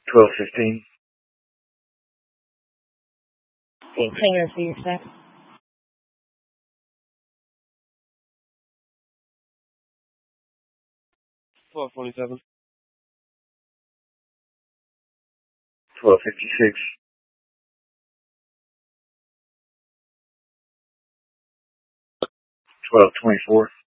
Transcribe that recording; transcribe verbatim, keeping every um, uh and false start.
twelve fifteen. Okay, Taylor, for your set. twelve twenty-seven. twelve fifty-six. twelve twenty-four.